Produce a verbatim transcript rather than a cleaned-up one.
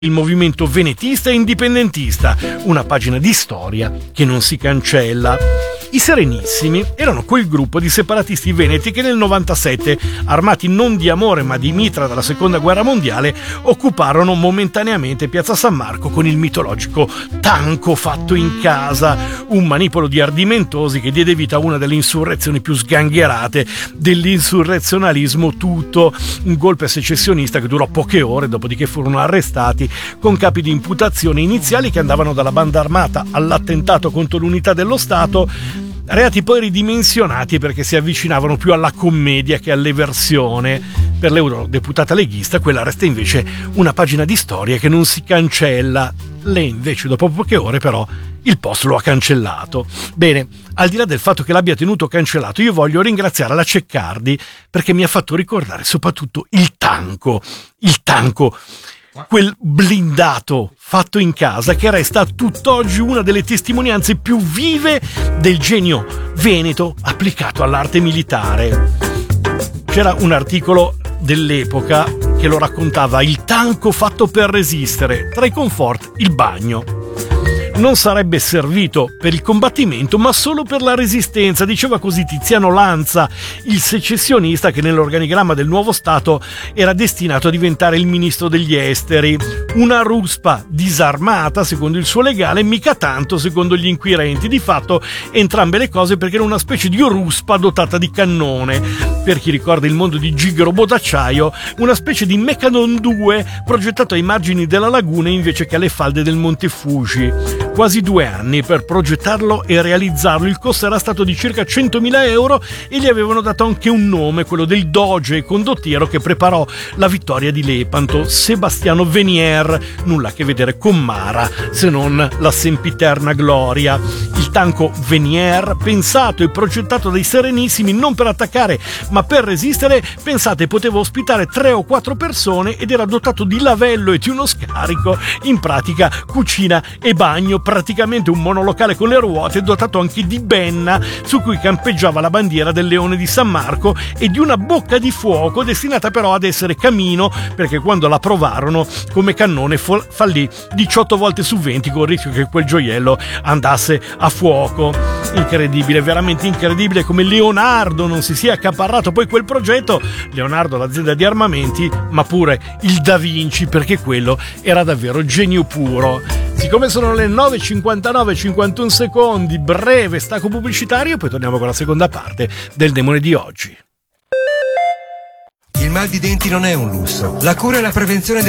il movimento venetista e indipendentista, una pagina di storia che non si cancella. I Serenissimi erano quel gruppo di separatisti veneti che nel novantasette, armati non di amore ma di mitra dalla seconda guerra mondiale, occuparono momentaneamente piazza San Marco con il mitologico tanco fatto in casa, un manipolo di ardimentosi che diede vita a una delle insurrezioni più sgangherate dell'insurrezionalismo tutto, un golpe secessionista che durò poche ore, dopodiché furono arrestati con capi di imputazione iniziali che andavano dalla banda armata all'attentato contro l'unità dello Stato, reati poi ridimensionati perché si avvicinavano più alla commedia che all'eversione. Per l'eurodeputata leghista quella resta invece una pagina di storia che non si cancella. Lei invece dopo poche ore però il post lo ha cancellato. Bene, al di là del fatto che l'abbia tenuto cancellato, io voglio ringraziare la Ceccardi perché mi ha fatto ricordare soprattutto il tanco, il tanco, quel blindato fatto in casa che resta a tutt'oggi una delle testimonianze più vive del genio veneto applicato all'arte militare. C'era un articolo dell'epoca che lo raccontava: il tanco fatto per resistere, tra i comfort il bagno. Non sarebbe servito per il combattimento, ma solo per la resistenza, diceva così Tiziano Lanza, il secessionista che nell'organigramma del nuovo Stato era destinato a diventare il ministro degli esteri. Una ruspa disarmata, secondo il suo legale, mica tanto secondo gli inquirenti. Di fatto entrambe le cose, perché era una specie di ruspa dotata di cannone. Per chi ricorda il mondo di Gig Robot d'acciaio, una specie di Mechanon due progettato ai margini della laguna invece che alle falde del Monte Fuji. Quasi due anni per progettarlo e realizzarlo, il costo era stato di circa centomila euro e gli avevano dato anche un nome, quello del doge condottiero che preparò la vittoria di Lepanto, Sebastiano Venier, nulla a che vedere con Mara se non la sempiterna gloria. Il tanco Venier, pensato e progettato dai Serenissimi non per attaccare ma per resistere, pensate, poteva ospitare tre o quattro persone ed era dotato di lavello e di uno scarico, in pratica cucina e bagno, praticamente un monolocale con le ruote, dotato anche di benna su cui campeggiava la bandiera del Leone di San Marco e di una bocca di fuoco destinata però ad essere camino, perché quando la provarono come cannone fo- fallì diciotto volte su venti con il rischio che quel gioiello andasse a fuoco. Incredibile, veramente incredibile come Leonardo non si sia accaparrato poi quel progetto. Leonardo, l'azienda di armamenti, ma pure il Da Vinci, perché quello era davvero genio puro. Siccome sono le nove e cinquantanove e cinquantuno secondi, breve stacco pubblicitario, poi torniamo con la seconda parte del Demone di oggi. Il mal di denti non è un lusso. La cura e la prevenzione del